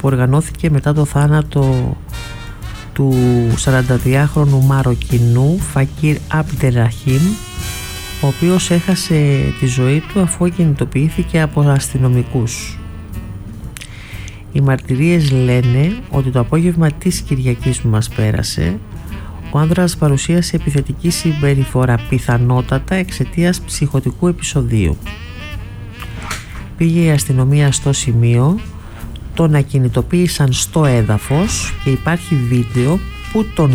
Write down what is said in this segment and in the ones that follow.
που οργανώθηκε μετά το θάνατο του 42χρονου Μαροκινού Φακίρ Αμπτεραχίμ, ο οποίος έχασε τη ζωή του αφού ακινητοποιήθηκε από αστυνομικούς. Οι μαρτυρίες λένε ότι το απόγευμα της Κυριακής που μας πέρασε, ο άνδρας παρουσίασε επιθετική συμπεριφορά, πιθανότατα εξαιτίας ψυχωτικού επεισοδίου. Πήγε η αστυνομία στο σημείο, τον ακινητοποίησαν στο έδαφος και υπάρχει βίντεο που τον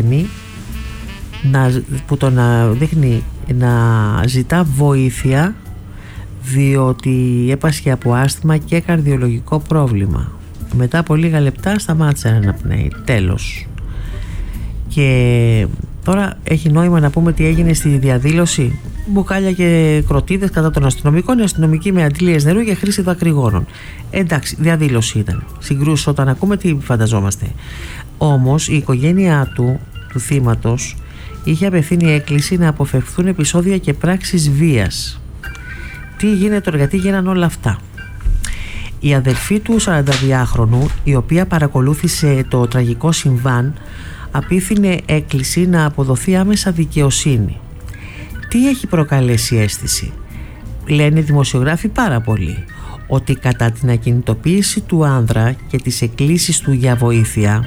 δείχνει να ζητά βοήθεια, διότι έπασχε από άσθμα και καρδιολογικό πρόβλημα. Μετά από λίγα λεπτά σταμάτησε να αναπνέει. Τέλος. Και τώρα έχει νόημα να πούμε τι έγινε στη διαδήλωση. Μπουκάλια και κροτίδες κατά των αστυνομικών, οι αστυνομικοί με αντλίες νερού για χρήση δακρυγόνων. Εντάξει, διαδήλωση ήταν. Συγκρούσεις όταν ακούμε, τι φανταζόμαστε. Όμως η οικογένειά του θύματος είχε απευθύνει έκκληση να αποφευχθούν επεισόδια και πράξεις βίας. Τι γίνεται, γιατί γίναν όλα αυτά? Η αδελφή του 42χρονου, η οποία παρακολούθησε το τραγικό συμβάν, απίθυνε έκκληση να αποδοθεί άμεσα δικαιοσύνη. Τι έχει προκαλέσει αίσθηση? Λένε οι δημοσιογράφοι πάρα πολύ, ότι κατά την ακινητοποίηση του άνδρα και τις εκκλήσεις του για βοήθεια,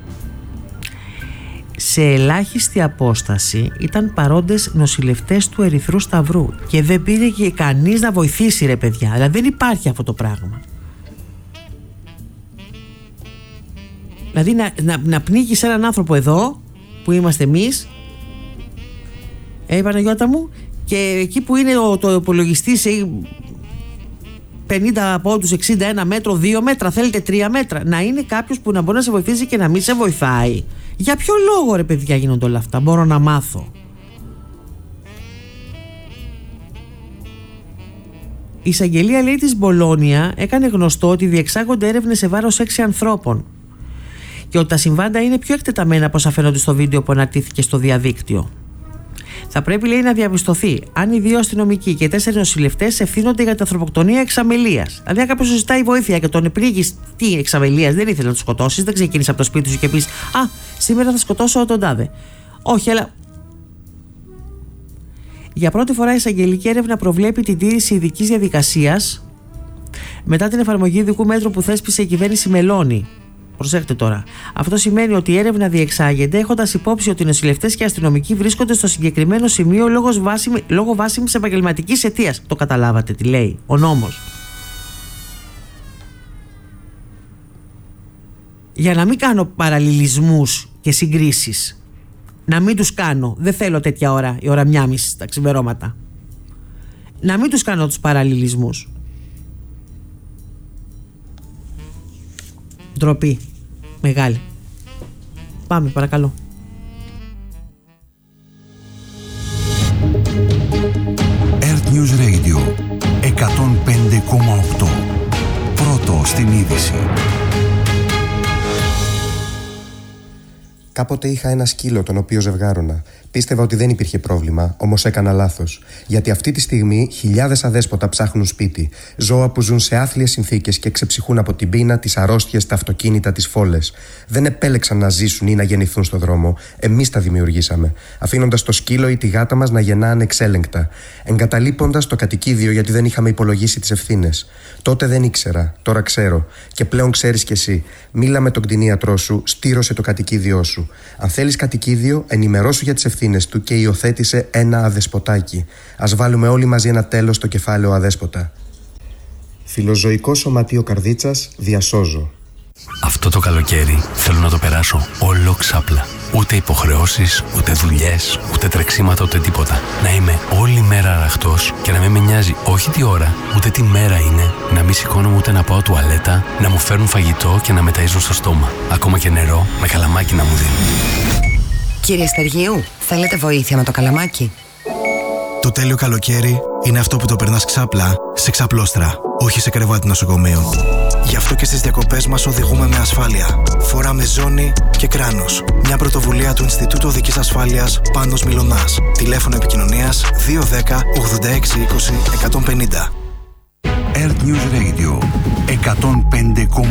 σε ελάχιστη απόσταση ήταν παρόντες νοσηλευτές του Ερυθρού Σταυρού και δεν πήρε και κανείς να βοηθήσει, ρε παιδιά. Δηλαδή δεν υπάρχει αυτό το πράγμα. Δηλαδή να πνίγεις έναν άνθρωπο εδώ που είμαστε εμείς, Παναγιώτα μου, και εκεί που είναι το υπολογιστής 50 πόντους, 61 μέτρο, 2 μέτρα, θέλετε 3 μέτρα, να είναι κάποιος που να μπορεί να σε βοηθήσει και να μην σε βοηθάει. Για ποιο λόγο, ρε παιδιά, γίνονται όλα αυτά? Μπορώ να μάθω. Η εισαγγελία, λέει, της Μπολόνια έκανε γνωστό ότι διεξάγονται έρευνες σε βάρος 6 ανθρώπων και ότι τα συμβάντα είναι πιο εκτεταμένα από όσα φαίνονται στο βίντεο που αναρτήθηκε στο διαδίκτυο. Θα πρέπει, λέει, να διαπιστωθεί αν οι 2 αστυνομικοί και 4 νοσηλευτές ευθύνονται για την ανθρωποκτονία εξαμελίας. Δηλαδή, αν κάποιος ζητάει βοήθεια και τον πνίγεις, τι εξαμελίας, δεν ήθελε να τον σκοτώσεις, δεν ξεκίνησε από το σπίτι σου και πεις «Α, σήμερα θα σκοτώσω τον τάδε». Όχι, αλλά. Για πρώτη φορά η εισαγγελική έρευνα προβλέπει την τήρηση ειδικής διαδικασίας μετά την εφαρμογή ειδικού μέτρου που θέσπισε η κυβέρνηση Μελώνη. Προσέχτε τώρα. Αυτό σημαίνει ότι η έρευνα διεξάγεται έχοντας υπόψη ότι οι νοσηλευτές και οι αστυνομικοί βρίσκονται στο συγκεκριμένο σημείο λόγω βάσιμης επαγγελματικής αιτίας. Το καταλάβατε τι λέει ο νόμος? Για να μην κάνω παραλληλισμούς και συγκρίσεις. Να μην τους κάνω. Δεν θέλω τέτοια ώρα, η ώρα 1:30 τα ξημερώματα. Να μην τους κάνω τους παραλληλισμούς. Ντροπή μεγάλη. Πάμε, παρακαλώ. Earth News Radio 105,8. Πρώτο στην είδηση. Κάποτε είχα ένα σκύλο τον οποίο ζευγάρωνα. Πίστευα ότι δεν υπήρχε πρόβλημα, όμως έκανα λάθος. Γιατί αυτή τη στιγμή χιλιάδες αδέσποτα ψάχνουν σπίτι. Ζώα που ζουν σε άθλιες συνθήκες και ξεψυχούν από την πείνα, τις αρρώστιες, τα αυτοκίνητα, τις φόλες. Δεν επέλεξαν να ζήσουν ή να γεννηθούν στο δρόμο. Εμείς τα δημιουργήσαμε. Αφήνοντας το σκύλο ή τη γάτα μας να γεννά ανεξέλεγκτα. Εγκαταλείποντας το κατοικίδιο γιατί δεν είχαμε υπολογίσει τις ευθύνες. Τότε δεν ήξερα, τώρα ξέρω. Και πλέον ξέρεις κι εσύ. Μίλα με τον κτηνίατρό σου, στήρωσε το κατοικίδιό σου. Αν θέλεις κατοικίδιο, ενημερώσου για τις ευθύνες του και υιοθέτησε ένα αδεσποτάκι. Ας βάλουμε όλοι μαζί ένα τέλος στο κεφάλαιο αδέσποτα. Φιλοζωικό Σωματείο Καρδίτσας, διασώζω. Αυτό το καλοκαίρι θέλω να το περάσω όλο ξάπλα. Ούτε υποχρεώσεις, ούτε δουλειές, ούτε τρεξίματα, ούτε τίποτα. Να είμαι όλη μέρα αραχτός και να μην με νοιάζει όχι τι ώρα, ούτε τι μέρα είναι. Να μην σηκώνομαι ούτε να πάω τουαλέτα, να μου φέρουν φαγητό και να με ταΐζουν στο στόμα. Ακόμα και νερό με καλαμάκι να μου δίνουν. Κύριε Στεργίου, θέλετε βοήθεια με το καλαμάκι? Το τέλειο καλοκαίρι είναι αυτό που το περνάς ξάπλα σε ξαπλώστρα, όχι σε κρεβάτι νοσοκομείου. Γι' αυτό και στις διακοπές μας οδηγούμε με ασφάλεια. Φοράμε ζώνη και κράνος. Μια πρωτοβουλία του Ινστιτούτου Οδικής Ασφάλειας Πάνος Μιλωνάς. Τηλέφωνο επικοινωνίας 210 86 20 150. Earth News Radio 105,8.